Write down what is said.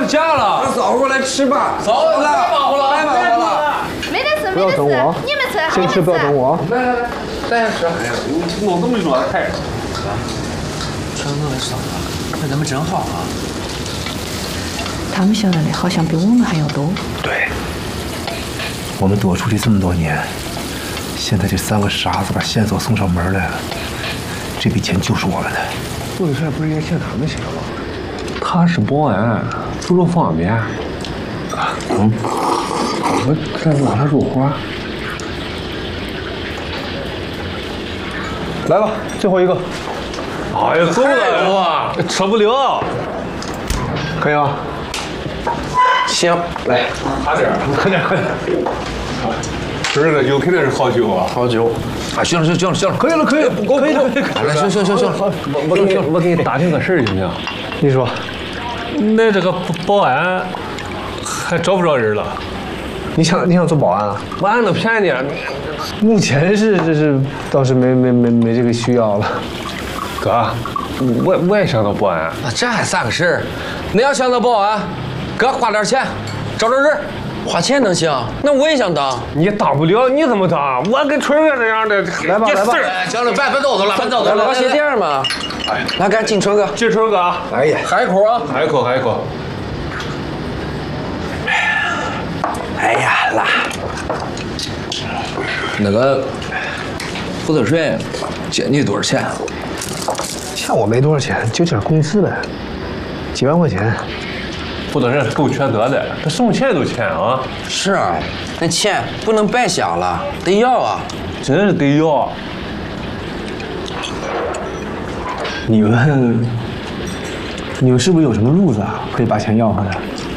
放假了， 早过来吃吧。 早了，太忙活了，太忙活了。 没得事， 不要等我， 你们吃， 先吃不要等我。 来，咱先吃。哎呀，弄这么一桌子菜。 全都来上了，那咱们真好啊！ 他们晓得的好像比我们还要多。 对，我们多出去这么多年，现在这3个傻子把线索送上门来了，这笔钱就是我们的。 做的事不是应该欠他们钱吗？他是保安，出入方便。我再拉他入伙。来吧，最后一个。 哎呀，够了，我吃不了。 可以啊。 行，来， 快点，快点，快点。这个酒肯定是好酒啊， 好酒。 啊，行了， 可以了，可以了，可以了，可以了。 来，行， 我给你打听个事儿行不行？你说， 那这个保安还找不着人了？ 你想做保安啊？ 保安能便宜点？ 目前是倒是没这个需要了。 哥，我也想当保安。 这还算个事儿？你要想当保安，哥花点钱，找找人。花钱能行？那我也想当。 你当不了，你怎么当？我跟春哥这样的， 来吧，来吧。 行了，别走了，别走了，老鞋垫嘛。来，赶紧春哥， 进春哥。 哎呀， 喝一口啊！ 喝一口，喝一口。 哎呀，辣。那个付德顺借你多少钱？ 欠我没多少钱，就点工资呗，几万块钱。 负责人够缺德的，他什么钱都欠啊！ 是啊，那钱不能白瞎了，得要啊！ 真是得要。 你们是不是有什么路子啊？可以把钱要回来？